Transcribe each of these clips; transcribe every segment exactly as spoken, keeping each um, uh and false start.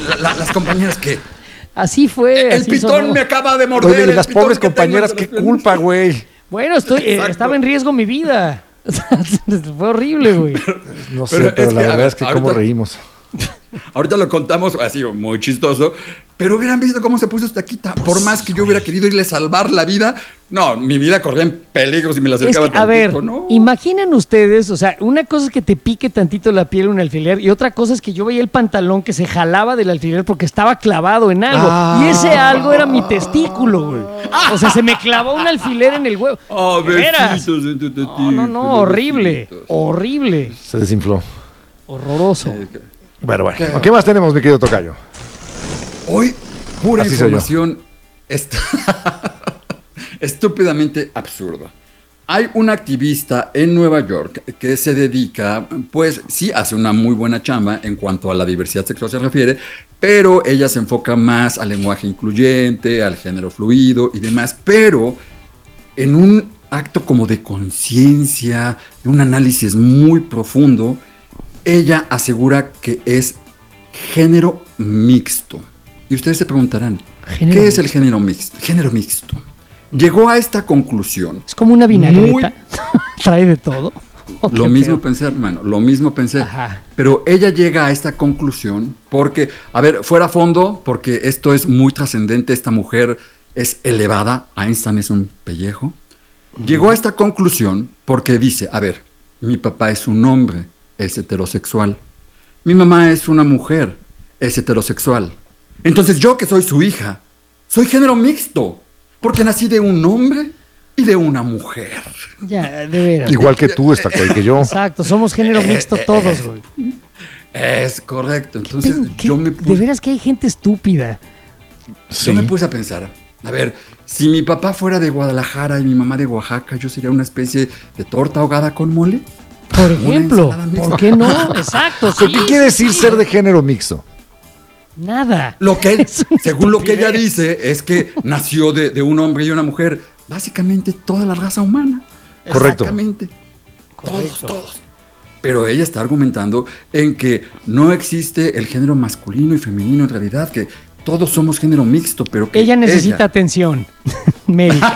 la, la, las compañeras que... Así fue. El así pitón sonó. me acaba de morder. Oye, el las pitón pobres que compañeras, tengo qué entre las culpa, güey. Bueno, estoy, eh, estaba en riesgo mi vida. Fue horrible, güey. No sé, Pero pero, es la que, a verdad ver, es que ahorita- cómo reímos. Ahorita lo contamos así, muy chistoso, pero hubieran visto cómo se puso esta quita. Por más que yo hubiera querido irle a salvar la vida, no, mi vida corría en peligro si me la Es acercaba que, a ver, tantito, ¿no? imaginen ustedes, o sea, una cosa es que te pique tantito la piel un alfiler y otra cosa es que yo veía el pantalón que se jalaba del alfiler porque estaba clavado en algo. Ah. Y ese algo era mi testículo, güey. O sea, se me clavó un alfiler en el huevo. Oh, ¿De veras? besitos en tu tetito, No, no, no, horrible. besitos. Horrible. Se desinfló. Horroroso. Bueno, bueno. ¿Qué? ¿Qué más tenemos, mi querido tocayo? Hoy, pura Así soy yo. información est- estúpidamente absurda. Hay una activista en Nueva York que se dedica, pues sí, hace una muy buena chamba en cuanto a la diversidad sexual se refiere, pero ella se enfoca más al lenguaje incluyente, al género fluido y demás, pero en un acto como de conciencia, de un análisis muy profundo, ella asegura que es género mixto. Y ustedes se preguntarán, Género ¿qué es el género mixto? Género mixto. Llegó a esta conclusión. Es como una vinagreta. Muy- Trae de todo. Oh, Lo qué mismo feo. pensé, hermano, lo mismo pensé. Ajá. Pero ella llega a esta conclusión porque, a ver, fuera a fondo, porque esto es muy trascendente, esta mujer es elevada, Einstein es un pellejo. Llegó a esta conclusión porque dice, a ver, mi papá es un hombre, es heterosexual. Mi mamá es una mujer, es heterosexual. Entonces yo que soy su hija, soy género mixto, porque nací de un hombre y de una mujer. Ya, de veras. Igual que tú, está que yo. Exacto, somos género mixto todos, güey. Es correcto. Entonces ¿Qué- yo me de puse, veras que hay gente estúpida. yo me puse a pensar, a ver, si mi papá fuera de Guadalajara y mi mamá de Oaxaca, yo sería una especie de torta ahogada con mole. Por Una ejemplo, ensalada mixta. ¿por qué no? Exacto, sí. ¿Qué quiere decir sí. ser de género mixto? Nada. Lo que él, Es una según lo que ella estupidez. dice, es que nació de, de un hombre y una mujer. Básicamente toda la raza humana. Correcto. Exactamente. Correcto. Todos, todos. Pero ella está argumentando en que no existe el género masculino y femenino en realidad, que todos somos género mixto, pero que Ella necesita atención médica.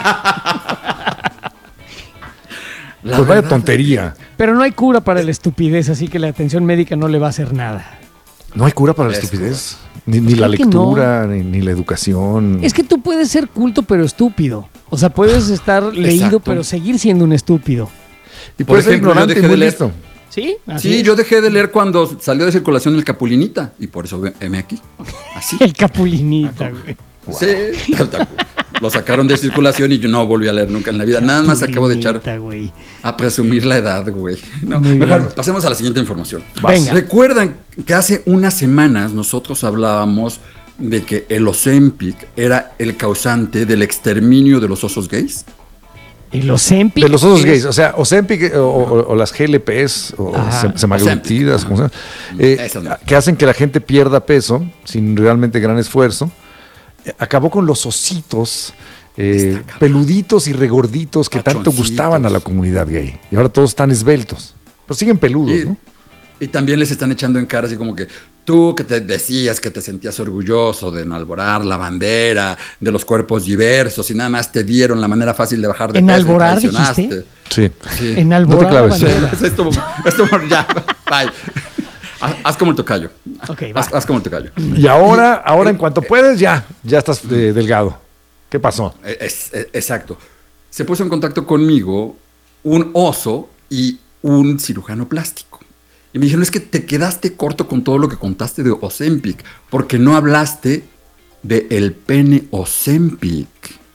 la Pues vaya verdad, tontería. Pero no hay cura para la estupidez, así que la atención médica no le va a hacer nada. No hay cura para la Es estupidez. Ni, ni la Creo que lectura, ni, ni la educación. Es que tú puedes ser culto pero estúpido. O sea, puedes estar leído Exacto. pero seguir siendo un estúpido. y por puedes ser ejemplo, yo ignorante y dejé muy de leer- listo. ¿Sí? Así Sí, es. yo dejé de leer cuando salió de circulación el Capulinita y por eso heme aquí. Así. El capulinita, güey. Sí, tal, tal. Lo sacaron de circulación y yo no volví a leer nunca en la vida. Nada más acabo de echar Capulinita, güey. a presumir la edad, güey. No, Muy mejor bien. pasemos a la siguiente información. Venga. Recuerdan que hace unas semanas nosotros hablábamos de que el Ozempic era el causante del exterminio de los osos gays. ¿El Ozempic? De los osos es- gays, o sea, Ozempic o, o- o las G L Ps o Ajá. sem- semaglutidas, Ozempic. como sea, eh, Esas no. que hacen que la gente pierda peso sin realmente gran esfuerzo. Eh, Acabó con los ositos eh, Está cabrón. peluditos y regorditos que tanto Pachoncitos. gustaban a la comunidad gay. Y ahora todos están esbeltos. Pero siguen peludos, Y, ¿no? y también les están echando en cara así como que tú que te decías que te sentías orgulloso de enalborar la bandera, de los cuerpos diversos y nada más te dieron la manera fácil de bajar de peso y ¿Enalborar, traicionaste. dijiste? Sí. Sí. En No te Alborada claves. Bandera. esto, esto ya, bye. Haz, haz como el tocayo. Ok, va. haz, haz como el tocayo. Y ahora, ahora en cuanto puedes, ya, ya estás eh, delgado. ¿Qué pasó? Es- es- exacto. Se puso en contacto conmigo un oso y un cirujano plástico. Y me dijeron, es que te quedaste corto con todo lo que contaste de Ozempic, porque no hablaste de el pene Ozempic.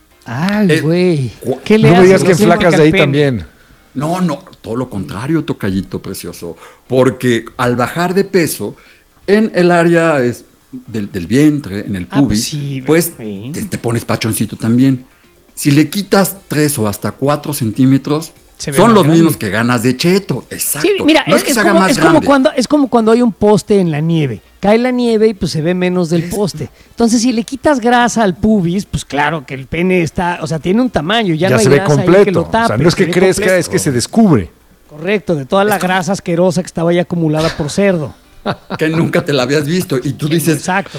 Ay, Eh, güey. cu- ¿Qué le No me haces digas que Ozempic flacas de al ahí pene? también. No, no, todo lo contrario, tocallito precioso. Porque al bajar de peso, en el área es del, del vientre, en el Ah, pues pubis, sí, pues sí. te, te pones pachoncito también. Si le quitas tres o hasta cuatro centímetros, Se ve son más los grande. mismos que ganas de cheto. Exacto. Sí, mira, no es, es que es se haga como, más es, como grande. cuando, es como cuando hay un poste en la nieve. Cae la nieve y pues se ve menos del poste. Entonces, si le quitas grasa al pubis, pues claro que el pene está, o sea, tiene un tamaño, ya, Ya, no hay se ve grasa ahí que completo. lo O sea, tape, no es se que ve crezca, completo. es que se descubre. Correcto, de toda la grasa asquerosa que estaba ya acumulada por cerdo. Que nunca te la habías visto. Y tú dices, Exacto.